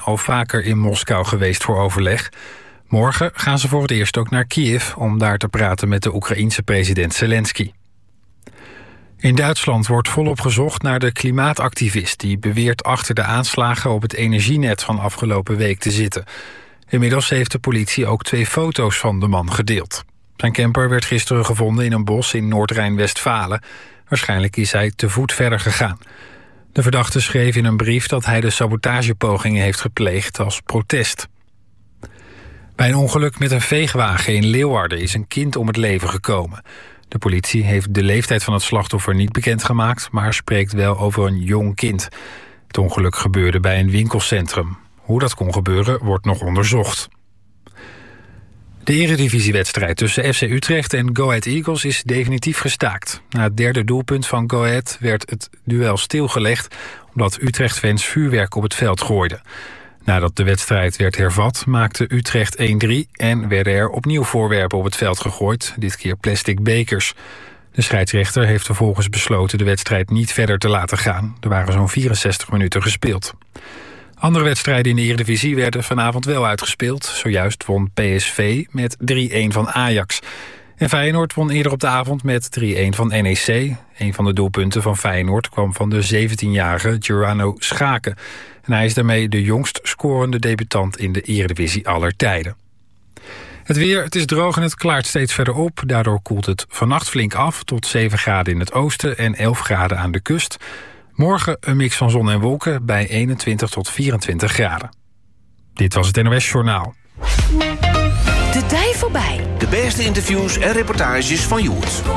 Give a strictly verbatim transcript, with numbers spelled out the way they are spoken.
al vaker in Moskou geweest voor overleg. Morgen gaan ze voor het eerst ook naar Kiev om daar te praten met de Oekraïense president Zelensky. In Duitsland wordt volop gezocht naar de klimaatactivist die beweert achter de aanslagen op het energienet van afgelopen week te zitten. Inmiddels heeft de politie ook twee foto's van de man gedeeld. Zijn camper werd gisteren gevonden in een bos in Noord-Rijn-Westfalen. Waarschijnlijk is hij te voet verder gegaan. De verdachte schreef in een brief dat hij de sabotagepogingen heeft gepleegd als protest. Bij een ongeluk met een veegwagen in Leeuwarden is een kind om het leven gekomen. De politie heeft de leeftijd van het slachtoffer niet bekendgemaakt, maar spreekt wel over een jong kind. Het ongeluk gebeurde bij een winkelcentrum. Hoe dat kon gebeuren, wordt nog onderzocht. De eredivisiewedstrijd tussen F C Utrecht en Go Ahead Eagles is definitief gestaakt. Na het derde doelpunt van Go Ahead werd het duel stilgelegd omdat Utrecht-fans vuurwerk op het veld gooiden. Nadat de wedstrijd werd hervat, maakte Utrecht één drie... en werden er opnieuw voorwerpen op het veld gegooid, dit keer plastic bekers. De scheidsrechter heeft vervolgens besloten de wedstrijd niet verder te laten gaan. Er waren zo'n vierenzestig minuten gespeeld. Andere wedstrijden in de Eredivisie werden vanavond wel uitgespeeld. Zojuist won P S V met drie-een van Ajax. En Feyenoord won eerder op de avond met drie-een van N E C. Een van de doelpunten van Feyenoord kwam van de zeventienjarige Gerano Schaken. En hij is daarmee de jongst scorende debutant in de Eredivisie aller tijden. Het weer, het is droog en het klaart steeds verder op. Daardoor koelt het vannacht flink af tot zeven graden in het oosten en elf graden aan de kust. Morgen een mix van zon en wolken bij eenentwintig tot vierentwintig graden. Dit was het N O S Journaal. De tijd voorbij. De beste interviews en reportages van Joert.